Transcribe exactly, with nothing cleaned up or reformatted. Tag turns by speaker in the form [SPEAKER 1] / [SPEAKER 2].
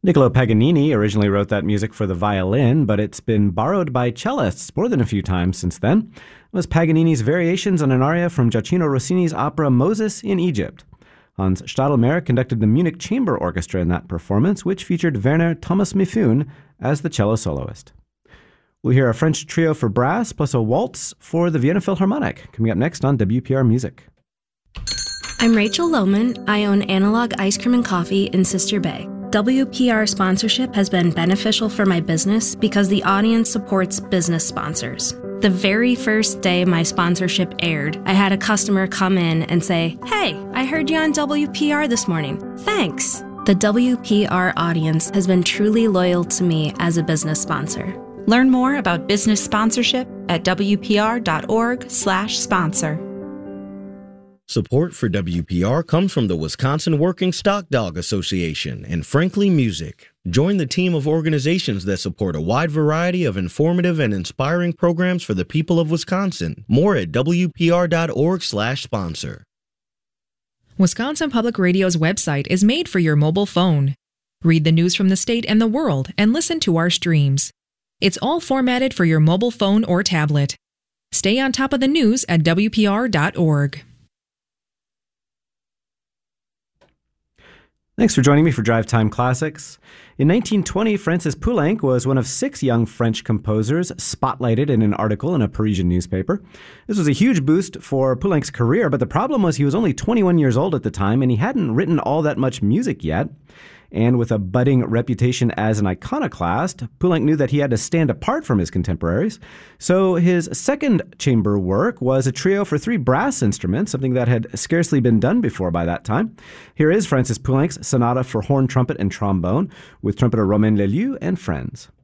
[SPEAKER 1] Niccolo Paganini originally wrote that music for the violin, but it's been borrowed by cellists more than a few times since then. It was Paganini's variations on an aria from Gioacchino Rossini's opera Moses in Egypt. Hans Stadelmeier conducted the Munich Chamber Orchestra in that performance, which featured Werner Thomas Mifune as the cello soloist. We'll hear a French trio for brass plus a waltz for the Vienna Philharmonic, coming up next on W P R Music.
[SPEAKER 2] I'm Rachel Lohman. I own Analog Ice Cream and Coffee in Sister Bay. W P R sponsorship has been beneficial for my business because the audience supports business sponsors. The very first day my sponsorship aired, I had a customer come in and say, "Hey, I heard you on W P R this morning. Thanks." The W P R audience has been truly loyal to me as a business sponsor.
[SPEAKER 3] Learn more about business sponsorship at W P R dot org slash sponsor.
[SPEAKER 4] Support for W P R comes from the Wisconsin Working Stock Dog Association and Frankly Music. Join the team of organizations that support a wide variety of informative and inspiring programs for the people of Wisconsin. More at W P R dot org slash sponsor.
[SPEAKER 5] Wisconsin Public Radio's website is made for your mobile phone. Read the news from the state and the world and listen to our streams. It's all formatted for your mobile phone or tablet. Stay on top of the news at W P R dot org.
[SPEAKER 1] Thanks for joining me for Drive Time Classics. In nineteen twenty, Francis Poulenc was one of six young French composers spotlighted in an article in a Parisian newspaper. This was a huge boost for Poulenc's career, but the problem was he was only twenty-one years old at the time, and he hadn't written all that much music yet. And with a budding reputation as an iconoclast, Poulenc knew that he had to stand apart from his contemporaries. So his second chamber work was a trio for three brass instruments, something that had scarcely been done before by that time. Here is Francis Poulenc's Sonata for Horn, Trumpet, and Trombone with trumpeter Romain Leleu and friends.